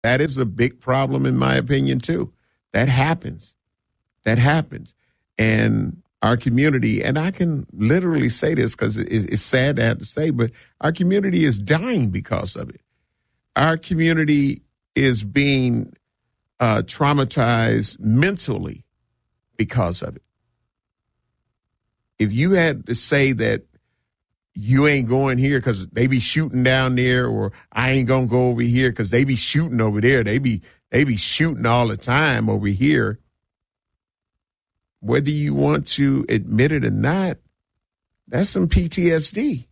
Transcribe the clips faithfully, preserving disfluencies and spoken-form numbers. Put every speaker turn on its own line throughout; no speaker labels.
That is a big problem, in my opinion, too. That happens. That happens. And our community, and I can literally say this because it's sad to have to say, but our community is dying because of it. Our community is being uh, traumatized mentally because of it. If you had to say that you ain't going here because they be shooting down there, or I ain't going to go over here because they be shooting over there, they be they be shooting all the time over here, whether you want to admit it or not, that's some P T S D.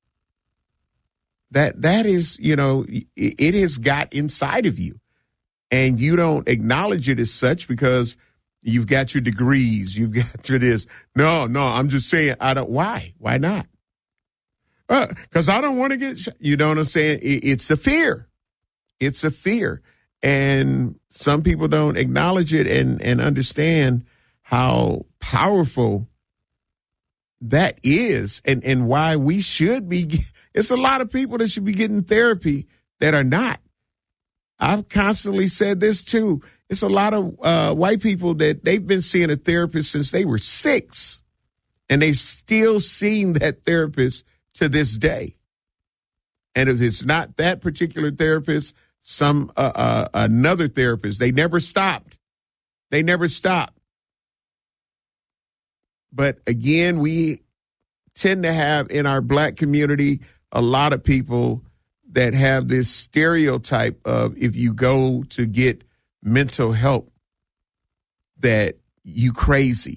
That that is, you know, it, it has got inside of you, and you don't acknowledge it as such because you've got your degrees, you've got your this. No, no, I'm just saying, I don't. Why? Why not? Because uh, I don't want to get shot. You know what I'm saying? It, it's a fear. It's a fear, and some people don't acknowledge it and and understand how powerful that is, and, and why we should be. It's a lot of people that should be getting therapy that are not. I've constantly said this too. It's a lot of uh, white people that they've been seeing a therapist since they were six, and they've still seen that therapist to this day. And if it's not that particular therapist, some uh, uh, another therapist, they never stopped. They never stopped. But again, we tend to have in our black community a lot of people that have this stereotype of if you go to get mental help, that you crazy.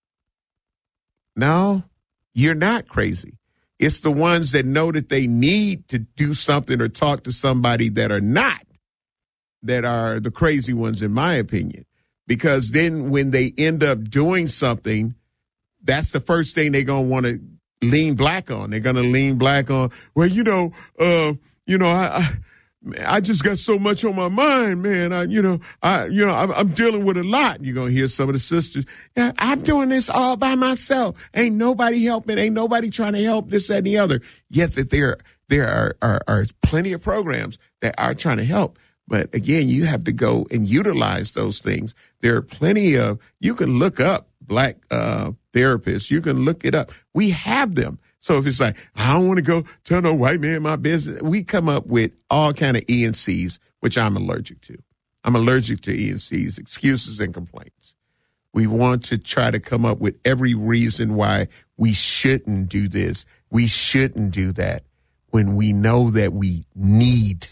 No, you're not crazy. It's the ones that know that they need to do something or talk to somebody that are not, that are the crazy ones, in my opinion. Because then when they end up doing something, that's the first thing they're going to want to lean black on. They're going to lean black on, well, you know, uh, you know, I, I I just got so much on my mind, man. I, you know, I, you know, I'm, I'm dealing with a lot. You're going to hear some of the sisters, yeah, I'm doing this all by myself. Ain't nobody helping. Ain't nobody trying to help this, that, and the other. Yet that there, there are, are, are plenty of programs that are trying to help. But again, you have to go and utilize those things. There are plenty of, you can look up black uh, therapists. You can look it up. We have them. So if it's like, I don't want to go tell no white man my business, we come up with all kind of E N Cs, which I'm allergic to. I'm allergic to E N Cs, excuses and complaints. We want to try to come up with every reason why we shouldn't do this, we shouldn't do that, when we know that we need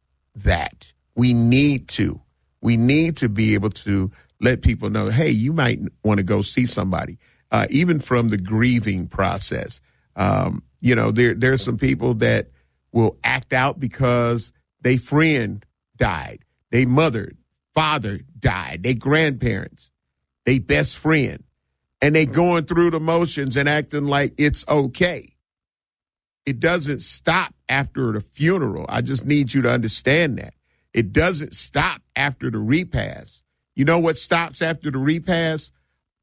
that. We need to. We need to be able to let people know, hey, you might want to go see somebody, uh, even from the grieving process. Um, you know, there there's some people that will act out because their friend died, their mother, father died, their grandparents, their best friend, and they going through the motions and acting like it's okay. It doesn't stop after the funeral. I just need you to understand that. It doesn't stop after the repast. You know what stops after the repast?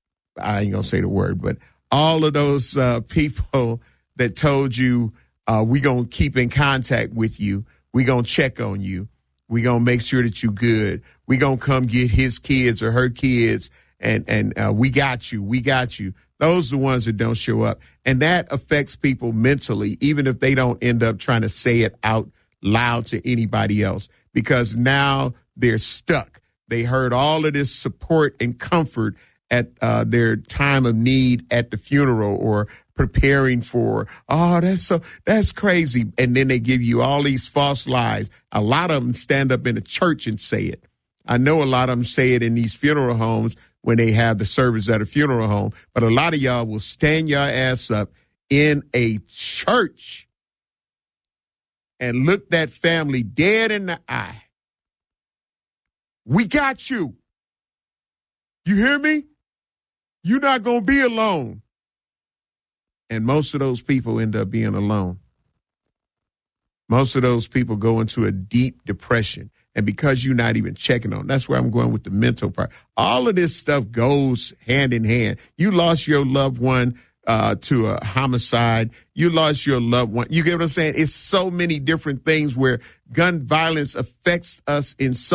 I ain't going to say the word, but all of those uh, people that told you, uh, we going to keep in contact with you. We going to check on you. We going to make sure that you good. We going to come get his kids or her kids, and, and uh, we got you. We got you. Those are the ones that don't show up. And that affects people mentally, even if they don't end up trying to say it out loud to anybody else, because now they're stuck. They heard all of this support and comfort at uh, their time of need at the funeral or preparing for, oh, that's so, that's crazy. And then they give you all these false lies. A lot of them stand up in a church and say it. I know a lot of them say it in these funeral homes when they have the service at a funeral home, but a lot of y'all will stand your ass up in a church and look that family dead in the eye. We got you. You hear me? You're not going to be alone. And most of those people end up being alone. Most of those people go into a deep depression. And because you're not even checking on, that's where I'm going with the mental part. All of this stuff goes hand in hand. You lost your loved one uh, to a homicide. You lost your loved one. You get what I'm saying? It's so many different things where gun violence affects us in so